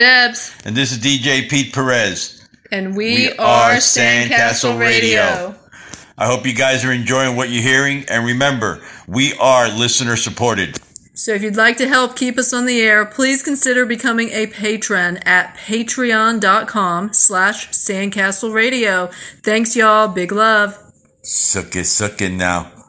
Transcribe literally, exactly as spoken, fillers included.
Debs. And this is D J Pete Perez. And we, we are Sandcastle Radio. Radio. I hope you guys are enjoying what you're hearing. And remember, we are listener supported. So if you'd like to help keep us on the air, please consider becoming a patron at patreon.com slash Sandcastle Radio. Thanks, y'all. Big love. Suck it, suck it now.